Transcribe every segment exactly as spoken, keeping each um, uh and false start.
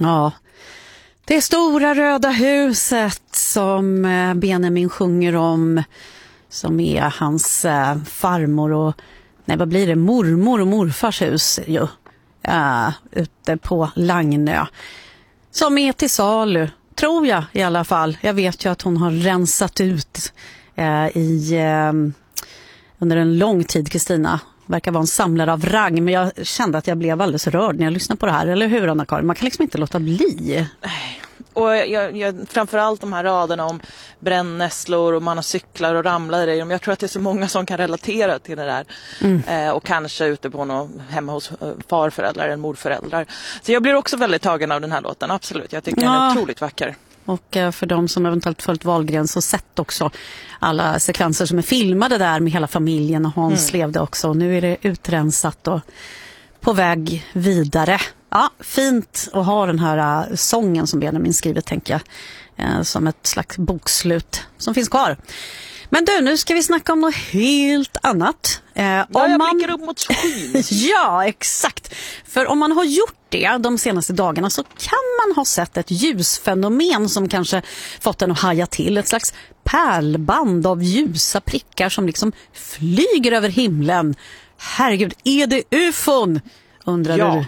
Ja, det stora röda huset som Benjamin sjunger om, som är hans farmor och, nej vad blir det, mormor och morfars hus ju, ja, ute på Lagnö. Som är till salu, tror jag i alla fall. Jag vet ju att hon har rensat ut eh, i eh, under en lång tid, Kristina. Verkar vara en samlare av rang, men jag kände att jag blev alldeles rörd när jag lyssnade på det här. Eller hur, Anna-Karin? Man kan liksom inte låta bli. Och jag, jag, framförallt de här raderna om brännässlor och man har cyklar och ramlar i dem. Jag tror att det är så många som kan relatera till det där. Mm. Eh, och kanske ute på något hemma hos farföräldrar eller morföräldrar. Så jag blir också väldigt tagen av den här låten, absolut. Jag tycker ja. den är otroligt vacker. Och för de som eventuellt följt Wahlgrens och sett också alla sekvenser som är filmade där med hela familjen, och Hans mm. levde också. Och nu är det utrensat och på väg vidare. Ja, fint att ha den här uh, sången som Benjamin skrivit, tänker jag. Uh, som ett slags bokslut som finns kvar. Men du, nu ska vi snacka om något helt annat. Eh, ja, om jag man... blickar upp mot skyn. Ja, exakt. För om man har gjort det de senaste dagarna så kan man ha sett ett ljusfenomen som kanske fått en att haja till. Ett slags pärlband av ljusa prickar som liksom flyger över himlen. Herregud, är det U F O N? Undrar ja.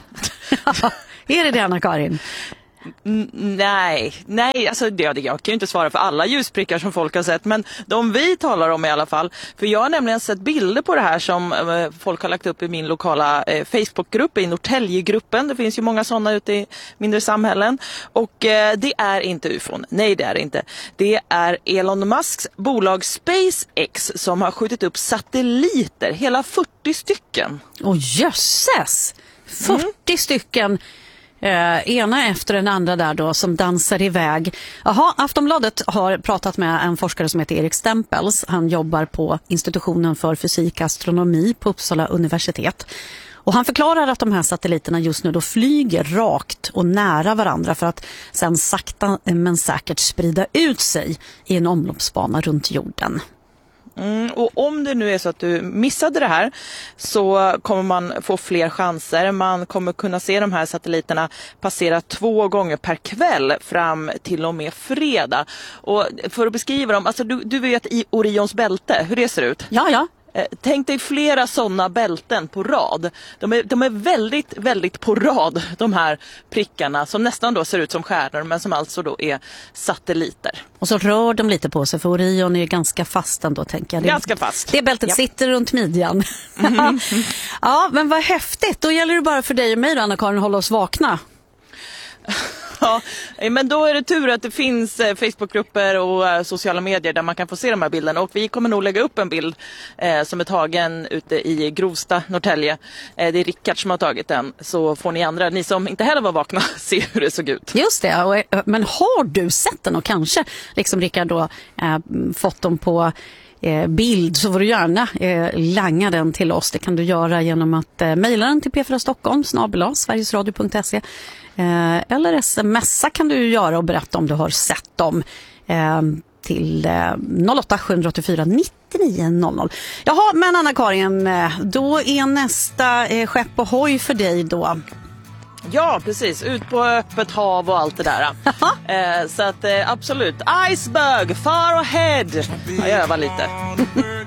du? Är det det, Anna-Karin? N- nej, nej, alltså det, jag kan ju inte svara för alla ljusprickar som folk har sett, men de vi talar om i alla fall, för jag har nämligen sett bilder på det här som eh, folk har lagt upp i min lokala eh, Facebookgrupp, i Norrtäljegruppen. Det finns ju många sådana ute i mindre samhällen, och eh, det är inte U F O N, nej det är det inte. Det är Elon Musks bolag SpaceX som har skjutit upp satelliter, hela fyrtio stycken. Åh jösses! fyrtio mm. stycken! Eh, ena efter den andra där då som dansar iväg. Jaha, Aftonbladet har pratat med en forskare som heter Erik Stempels. Han jobbar på institutionen för fysik och astronomi på Uppsala universitet. Och han förklarar att de här satelliterna just nu då flyger rakt och nära varandra för att sen sakta men säkert sprida ut sig i en omloppsbana runt jorden. Mm, och om det nu är så att du missade det här så kommer man få fler chanser. Man kommer kunna se de här satelliterna passera två gånger per kväll fram till och med fredag. Och för att beskriva dem, alltså du, du vet i Orions bälte, hur det ser ut? Ja, ja. Tänk dig flera sådana bälten på rad. De är, de är väldigt, väldigt på rad, de här prickarna som nästan då ser ut som stjärnor men som alltså då är satelliter. Och så rör de lite på sig, för Orion är ganska fast ändå, tänker jag. Det, ganska fast. Det bältet ja. sitter runt midjan. Mm. Ja, men vad häftigt. Då gäller det bara för dig och mig då, Anna-Karin, hålla oss vakna. Ja, men då är det tur att det finns Facebookgrupper och sociala medier där man kan få se de här bilderna, och vi kommer nog lägga upp en bild eh, som är tagen ute i Grovsta, Norrtälje. Eh, det är Rickard som har tagit den, så får ni andra, ni som inte heller var vakna, se hur det såg ut. Just det, och, men har du sett den och kanske liksom Rickard då eh, fått dem på eh, bild, så får du gärna eh, langa den till oss. Det kan du göra genom att eh, mejla den till p fyra stockholm snabel-a sverigesradio punkt se. Eh, eller smsa kan du göra och berätta om du har sett dem eh, till eh, noll åtta sju åtta fyra nittionio noll noll. Jaha, men Anna-Karin, då är nästa eh, skepp och hoj för dig då. Ja, precis. Ut på öppet hav och allt det där. eh, så att eh, absolut. Iceberg, far ahead. Ja, jag övar lite.